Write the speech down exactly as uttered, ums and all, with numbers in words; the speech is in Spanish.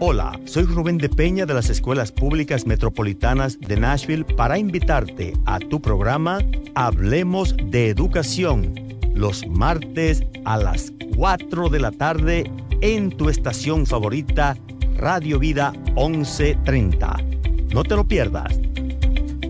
Hola, soy Rubén de Peña de las Escuelas Públicas Metropolitanas de Nashville para invitarte a tu programa Hablemos de Educación, los martes a las cuatro de la tarde en tu estación favorita, Radio Vida once treinta. No te lo pierdas.